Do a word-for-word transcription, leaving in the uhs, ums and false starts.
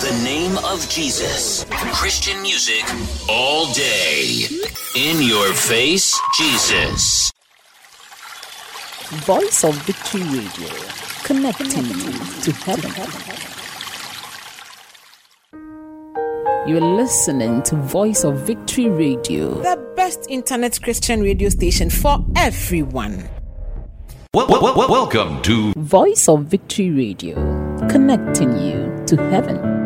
the name of Jesus. Christian music all day. In your face, Jesus. Voice of Victory Radio, connecting you to heaven. You're listening to Voice of Victory Radio, the best internet Christian radio station for everyone. Well, well, well, welcome to Voice of Victory Radio, connecting you to heaven.